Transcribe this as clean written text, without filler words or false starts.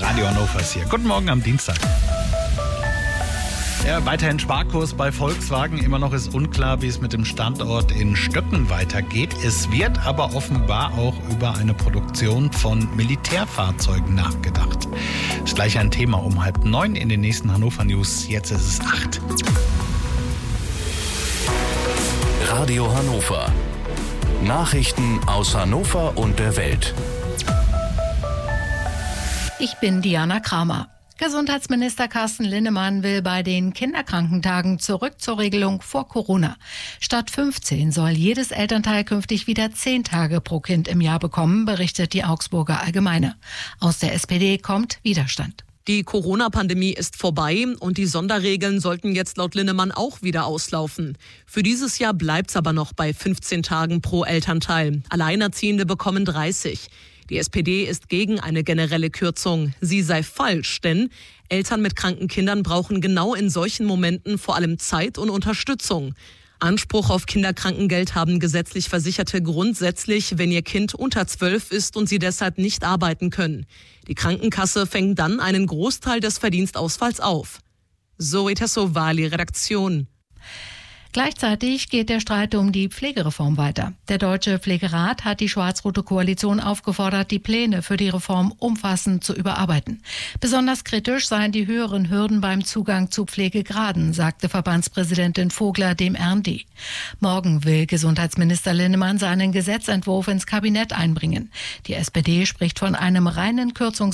Radio Hannover ist hier. Guten Morgen am Dienstag. Ja, weiterhin Sparkurs bei Volkswagen. Immer noch ist unklar, wie es mit dem Standort in Stöcken weitergeht. Es wird aber offenbar auch über eine Produktion von Militärfahrzeugen nachgedacht. Ist gleich ein Thema um 8:30 in den nächsten Hannover News. Jetzt ist es 8. Radio Hannover. Nachrichten aus Hannover und der Welt. Ich bin Diana Kramer. Gesundheitsminister Carsten Linnemann will bei den Kinderkrankentagen zurück zur Regelung vor Corona. Statt 15 soll jedes Elternteil künftig wieder 10 Tage pro Kind im Jahr bekommen, berichtet die Augsburger Allgemeine. Aus der SPD kommt Widerstand. Die Corona-Pandemie ist vorbei und die Sonderregeln sollten jetzt laut Linnemann auch wieder auslaufen. Für dieses Jahr bleibt's aber noch bei 15 Tagen pro Elternteil. Alleinerziehende bekommen 30. Die SPD ist gegen eine generelle Kürzung. Sie sei falsch, denn Eltern mit kranken Kindern brauchen genau in solchen Momenten vor allem Zeit und Unterstützung. Anspruch auf Kinderkrankengeld haben gesetzlich Versicherte grundsätzlich, wenn ihr Kind unter 12 ist und sie deshalb nicht arbeiten können. Die Krankenkasse fängt dann einen Großteil des Verdienstausfalls auf. Zoe Tassovali, Redaktion. Gleichzeitig geht der Streit um die Pflegereform weiter. Der Deutsche Pflegerat hat die schwarz-rote Koalition aufgefordert, die Pläne für die Reform umfassend zu überarbeiten. Besonders kritisch seien die höheren Hürden beim Zugang zu Pflegegraden, sagte Verbandspräsidentin Vogler dem RND. Morgen will Gesundheitsminister Linnemann seinen Gesetzentwurf ins Kabinett einbringen. Die SPD spricht von einem reinen